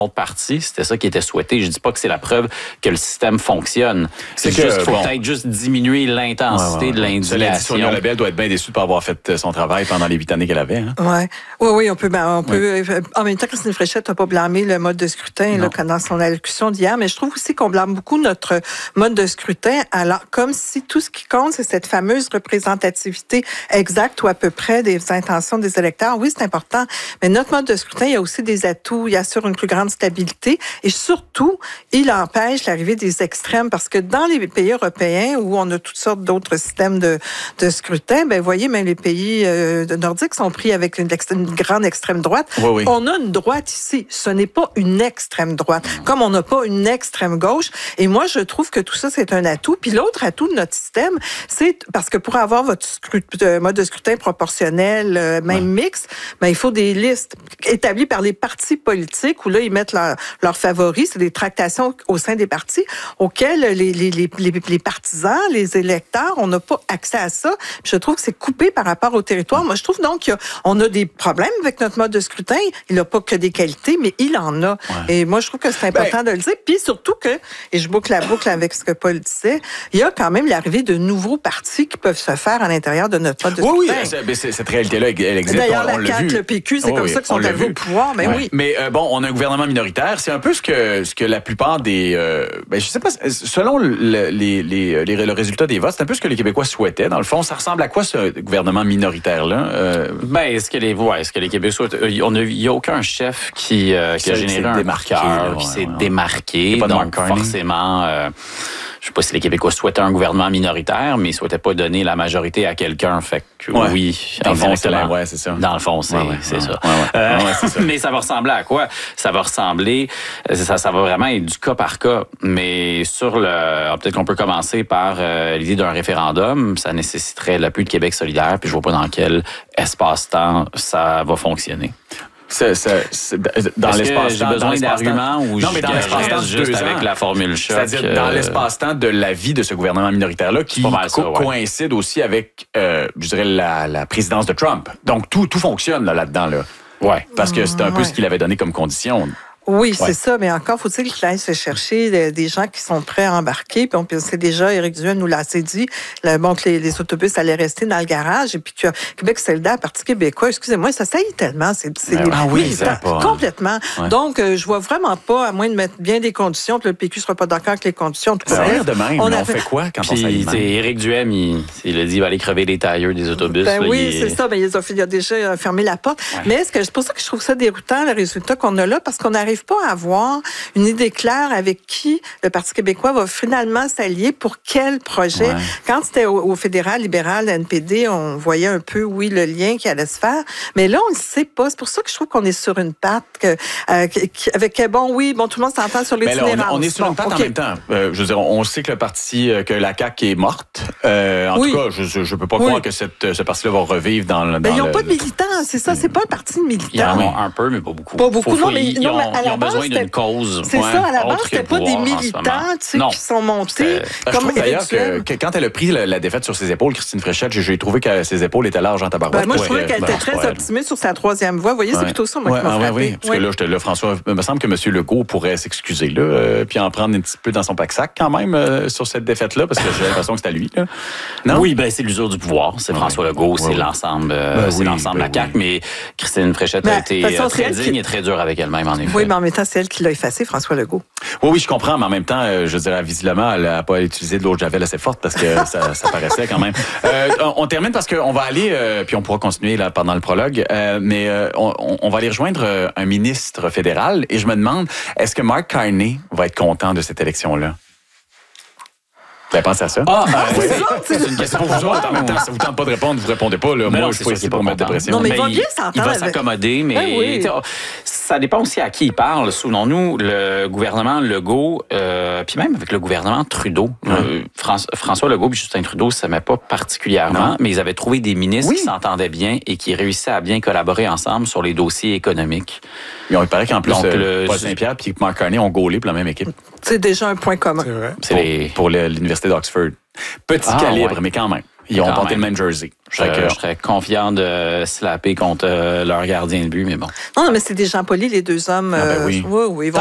autre partie, c'était ça qui était souhaité. Je dis pas que c'est la preuve que le système fonctionne. C'est juste qu'il faut peut-être juste diminuer l'intensité de l'indignation. Sonia Lebel doit être bien déçue de pas avoir fait son travail pendant les 8 années qu'elle avait. Hein? Oui, on peut. En même temps, Christine Fréchette n'a pas blâmé le mode de scrutin là, dans son allocution d'hier, mais je trouve aussi qu'on blâme beaucoup notre mode de scrutin, alors comme si tout ce qui compte, c'est cette fameuse représentativité exacte ou à peu près des intentions des électeurs. Oui, c'est important, mais notre mode de scrutin, il y a aussi des atouts. Il assure une plus grande stabilité et surtout, il empêche l'arrivée des extrêmes parce que dans les pays européens où on a toutes sortes d'autres systèmes de scrutin, ben voyez, même les pays nordiques sont pris avec une grande extrême droite. Oui. On a une droite ici. Ce n'est pas une extrême droite, comme on n'a pas une extrême gauche. Et moi, je trouve que tout ça, c'est un atout. Puis l'autre atout de notre système, c'est parce que pour avoir votre mode de scrutin proportionnel, même mixte, ben, il faut des listes établies par les partis politiques où là, ils mettent leurs favoris. C'est des tractations au sein des partis auxquelles les partisans, les électeurs, on n'a pas accès à ça. Puis je trouve que c'est coupé par rapport au territoire. Moi, je trouve donc qu'on a des problèmes avec notre mode de scrutin. Il n'a pas que des qualités, mais il en a. Et moi, je trouve que c'est important de le dire. Puis surtout que, et je boucle la boucle avec ce que Paul disait, il y a quand même l'arrivée de nouveaux partis qui peuvent se faire à l'intérieur de notre mode de scrutin. Oui, cette réalité-là, elle existe. D'ailleurs, la CAQ, le PQ, c'est comme ça qu'ils sont arrivés au pouvoir. Mais oui. Mais on a un gouvernement minoritaire. C'est un peu ce que la plupart des... je sais pas, selon le résultat des votes, c'est un peu ce que les Québécois souhaitaient. Dans le fond, ça ressemble à quoi, ce gouvernement minoritaire-là? Est-ce que les Québécois souhaitent... Il n'y a aucun chef qui a généré un marqueur, qui s'est démarqué. Donc, forcément... je ne sais pas si les Québécois souhaitaient un gouvernement minoritaire, mais ils ne souhaitaient pas donner la majorité à quelqu'un. Fait que oui, dans le fond, c'est ça. Dans le fond, c'est ça. Mais ça va ressembler à quoi? Ça va ressembler... Ça va vraiment être du cas par cas. Mais sur peut-être qu'on peut commencer par l'idée d'un référendum. Ça nécessiterait l'appui de Québec solidaire, puis je ne vois pas dans quel espace-temps ça va fonctionner. Dans l'espace-temps, j'ai besoin d'arguments ou non, mais dans l'espace-temps juste avec la formule choc. C'est-à-dire dans l'espace-temps de la vie de ce gouvernement minoritaire-là qui coïncide aussi avec, je dirais, la présidence de Trump. Donc, tout fonctionne là-dedans. Ouais, parce que c'est un peu ce qu'il avait donné comme condition. Oui, c'est ça, mais encore faut-il qu'il aille se chercher des gens qui sont prêts à embarquer. Puis on sait déjà, Éric Duhaime nous l'a assez dit, que les autobus allaient rester dans le garage. Et puis que Québec solidaire, Parti québécois, excusez-moi, ça saillit tellement. C'est complètement. Ouais. Donc, je vois vraiment pas, à moins de mettre bien des conditions, que le PQ ne sera pas d'accord avec les conditions. Ça a l'air de même, on fait quoi quand on saillit de même? Éric Duhaime, il a dit qu'il va aller crever les tailleurs des autobus. C'est ça. Il a déjà fermé la porte. Ouais. Mais c'est pour ça que je trouve ça déroutant, le résultat qu'on a là, parce qu'on n'arrive pas à avoir une idée claire avec qui le Parti québécois va finalement s'allier pour quel projet. Ouais. Quand c'était au fédéral, libéral, NPD, on voyait un peu, le lien qui allait se faire. Mais là, on ne sait pas. C'est pour ça que je trouve qu'on est sur une patte avec, tout le monde s'entend sur l'itinérance. On est sur une patte en même temps. Je veux dire, on sait que que la CAQ est morte. En tout cas, je ne peux pas croire que ce parti-là va revivre dans le... ils n'ont pas de militants, c'est ça. C'est pas un parti de militants. Ils en ont un peu, mais pas beaucoup. Pas beaucoup, ils ont besoin d'une cause. C'est ça, à la base, c'était pas des militants qui sont montés. Je trouve d'ailleurs que quand elle a pris la défaite sur ses épaules, Christine Fréchette, j'ai trouvé que ses épaules étaient larges en tabarouette. Moi, je trouvais qu'elle était très optimiste sur sa troisième voie. Vous voyez, c'est plutôt ça, moi, qui m'a frappé. Oui, parce que là, François, il me semble que M. Legault pourrait s'excuser, là, puis en prendre un petit peu dans son pack-sac, quand même, sur cette défaite-là, parce que j'ai l'impression que c'est à lui, là. Non? Oui, c'est l'usure du pouvoir. C'est François Legault, c'est l'ensemble de la CAQ, mais Christine Fréchette a été très digne et très dure avec elle-même, en effet. Oui, mais en même temps, c'est elle qui l'a effacé, François Legault. Oui, je comprends, mais en même temps, je dirais, visiblement, elle n'a pas utilisé de l'eau de Javel assez forte parce que ça paraissait quand même. On termine parce qu'on va aller, puis on pourra continuer là pendant le prologue, mais on va aller rejoindre un ministre fédéral et je me demande, est-ce que Mark Carney va être content de cette élection-là? Vous avez pensé à ça? C'est une question pour vous autres. En même temps, si ça vous tente pas de répondre, vous répondez pas. Là. Moi, je suis pas ici pour mettre de pression. Non, mais il va s'accommoder, mais ça dépend aussi à qui il parle. Souvenons-nous, le gouvernement Legault, puis même avec le gouvernement Trudeau, François Legault et Justin Trudeau, ça ne s'aimaient pas particulièrement, mais ils avaient trouvé des ministres qui s'entendaient bien et qui réussissaient à bien collaborer ensemble sur les dossiers économiques. Il paraît qu'en plus, Paul Saint-Pierre et Mark Carney ont gaulé pour la même équipe. C'est déjà un point commun. C'est pour l'Université d'Oxford. Petit calibre, mais quand même. Ils ont Quand porté même. le même jersey. Je serais confiant de slapper contre leur gardien de but, mais bon. Non, mais c'est des gens polis, les deux hommes. Ah ben oui. Oui, ils vont